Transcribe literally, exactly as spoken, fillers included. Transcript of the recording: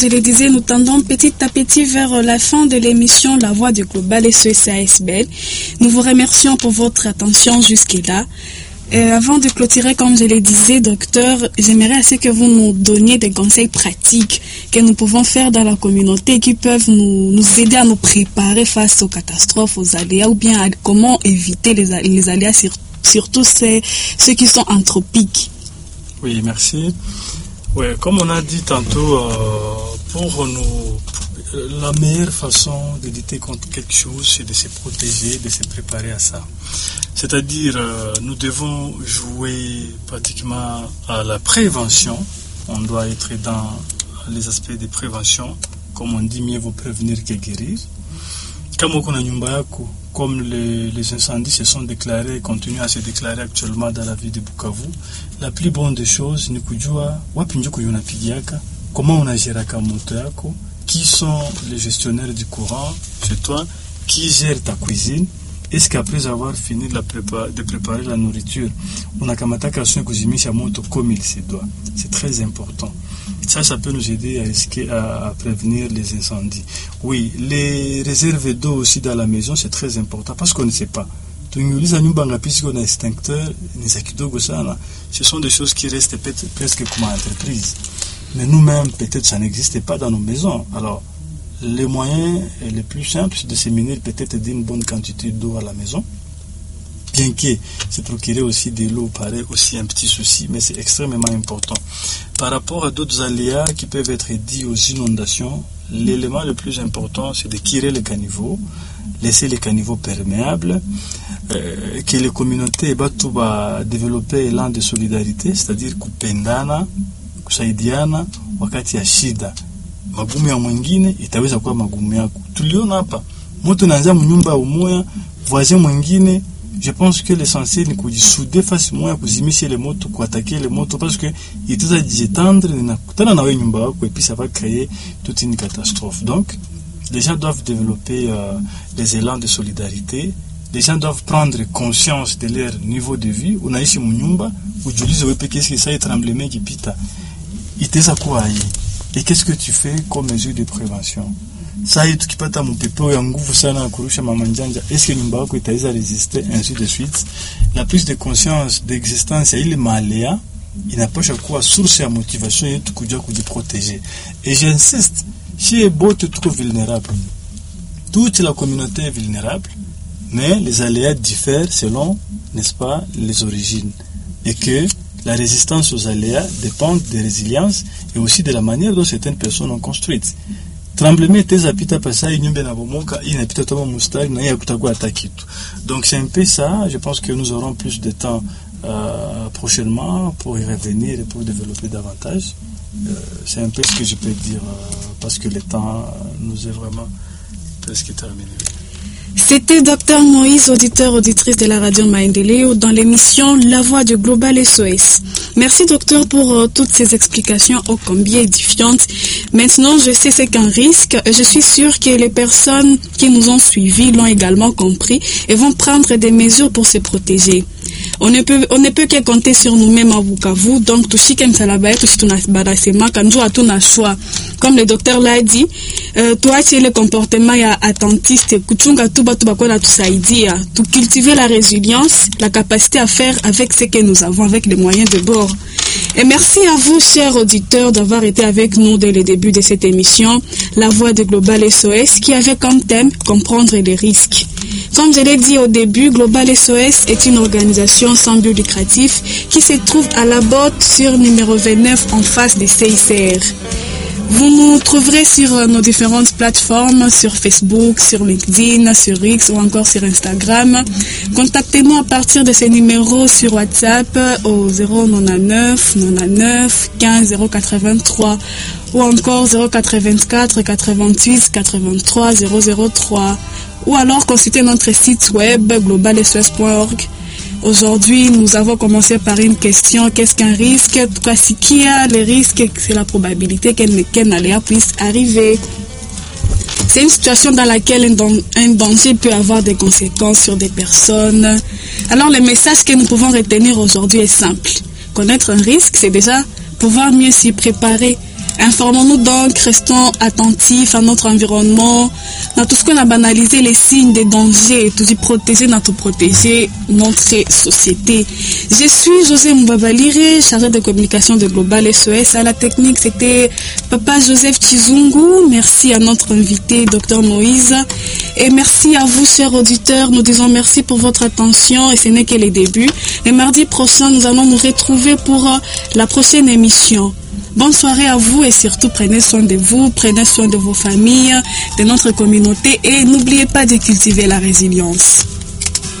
Je le disais, nous tendons petit à petit vers la fin de l'émission La Voix du Global S O S A S B L. Nous vous remercions pour votre attention jusque-là. Euh, avant de clôturer, comme je le disais, docteur, j'aimerais assez que vous nous donniez des conseils pratiques que nous pouvons faire dans la communauté qui peuvent nous, nous aider à nous préparer face aux catastrophes, aux aléas, ou bien à comment éviter les, les aléas, sur, surtout ceux, ceux qui sont anthropiques. Oui, merci. Ouais, comme on a dit tantôt, euh, pour nous, la meilleure façon de lutter contre quelque chose, c'est de se protéger, de se préparer à ça. C'est-à-dire, euh, nous devons jouer pratiquement à la prévention. On doit être dans les aspects de prévention. Comme on dit, mieux vaut prévenir que guérir. Comme les, les incendies se sont déclarés, continuent à se déclarer actuellement dans la ville de Bukavu, la plus bonne des choses, ni kujua wapi njuku yunapigiaka, comment on agiraka moto yako, qui sont les gestionnaires du courant chez toi, qui gère ta cuisine. Est-ce qu'après avoir fini de, la prépa- de préparer la nourriture, on a kamataka son kuzimisha moto comme il se doit? C'est très important. Ça, ça peut nous aider à, risquer, à, à prévenir les incendies. Oui, les réserves d'eau aussi dans la maison, c'est très important parce qu'on ne sait pas. Ce sont des choses qui restent presque comme entreprise. Mais nous-mêmes, peut-être, ça n'existe pas dans nos maisons. Alors, les moyens les plus simples, c'est de se munir peut-être d'une bonne quantité d'eau à la maison. Bien que se procurer aussi de l'eau paraît aussi un petit souci, mais c'est extrêmement important. Par rapport à d'autres aléas qui peuvent être dits aux inondations, l'élément le plus important, c'est de tirer les caniveaux, laisser les caniveaux perméables, euh, que les communautés vont développer l'élan de solidarité, c'est-à-dire kupendana, kusaidiana, wakati ya shida. Magumu ya mwingine itaweza kuwa magumu yako. Tuliona hapa mtu anaanza mnyumba umoya, voisin mwingine. Je pense que l'essentiel ni kujisuder face moya, kuzimisha ile moto, kuattaquer le moto, parce que il est à détendre na kutana na wewe nyumba yako, et puis ça va créer toute une catastrophe. Donc les gens doivent développer euh, des élans de solidarité. Les gens doivent prendre conscience de leur niveau de vie. Unaishi mnyumba, ujiulize wewe qu'est-ce que ça est tremblement qui pita. Iteza kwa hii. Et qu'est-ce que tu fais comme mesure de prévention? Ça y est, tukipata mpepo ya nguvu sana kurusha mamanjanja, est-ce que nyumba yako itaweza résister, ainsi de suite. La prise de conscience d'existence ya ile malea inapaswa kuwa source ya motivation yetu kujua kujiprotéger. Et j'insiste, chez bote tuko vulnérable. Toute la communauté est vulnérable, mais les aléas diffèrent selon, n'est-ce pas, les origines. Et que la résistance aux aléas dépend de résilience et aussi de la manière dont certaines personnes ont construite. Tremblement teza pita pasa inyumba na bomoka inapita toba mustari na ya kutakuwa hata kitu. Donc c'est un peu ça, je pense que nous aurons plus de temps euh, prochainement pour y revenir et pour développer davantage. Euh, c'est un peu ce que je peux dire euh, parce que le temps nous est vraiment presque terminé. C'était docteur Moïse, auditeur, auditrice de la radio Maendeleo, dans l'émission La Voix du Global S O S. Merci docteur pour euh, toutes ces explications ô combien édifiantes. Maintenant, je sais ce qu'un risque. Je suis sûre que les personnes qui nous ont suivis l'ont également compris et vont prendre des mesures pour se protéger. On ne peut, on ne peut que compter sur nous-mêmes à Bukavu. Donc, tout ce qui est salabé, tout ce qui est barasema, quand nous avons un choix. Comme le docteur l'a dit, euh, toi, tu es le comportement attentiste, kuchunga tuba tuba kwa tu saidia, tu cultiver la résilience, la capacité à faire avec ce que nous avons, avec les moyens de bord. Et merci à vous, chers auditeurs, d'avoir été avec nous dès le début de cette émission, La Voix de Global S O S, qui avait comme thème comprendre les risques. Comme je l'ai dit au début, Global S O S est une organisation sans but lucratif qui se trouve à la botte sur numéro vingt-neuf en face des C I C R. Vous nous trouverez sur nos différentes plateformes, sur Facebook, sur LinkedIn, sur X ou encore sur Instagram. Contactez-nous à partir de ces numéros sur WhatsApp au zéro neuf neuf neuf quinze zéro quatre-vingt-trois ou encore zéro quatre-vingt-quatre quatre-vingt-huit quatre-vingt-trois zéro zéro trois ou alors consultez notre site web global s o s point org. Aujourd'hui, nous avons commencé par une question. Qu'est-ce qu'un risque? Qu'est-ce qu'il y a? Le risque, c'est la probabilité qu'un aléa puisse arriver. C'est une situation dans laquelle un danger peut avoir des conséquences sur des personnes. Alors, le message que nous pouvons retenir aujourd'hui est simple. Connaître un risque, c'est déjà pouvoir mieux s'y préparer. Informons-nous donc, restons attentifs à notre environnement. Dans tout ce qu'on a banalisé les signes des dangers, tout dit protéger notre protéger notre société. Je suis José Mbabalire, chargé de communication de Global S O S. À la technique, c'était Papa Joseph Chizungu. Merci à notre invité, Docteur Moïse. Et merci à vous, chers auditeurs. Nous disons merci pour votre attention et ce n'est que les débuts. Le mardi prochain, nous allons nous retrouver pour la prochaine émission. Bonne soirée à vous et surtout prenez soin de vous, prenez soin de vos familles, de notre communauté et n'oubliez pas de cultiver la résilience.